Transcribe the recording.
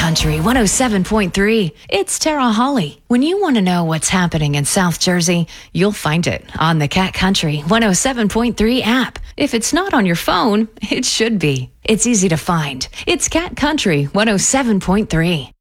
Country 107.3. It's Tara Hawley. When you want to know what's happening in South Jersey, you'll find it on the Cat Country 107.3 app. If it's not on your phone, it should be. It's easy to find. It's Cat Country 107.3.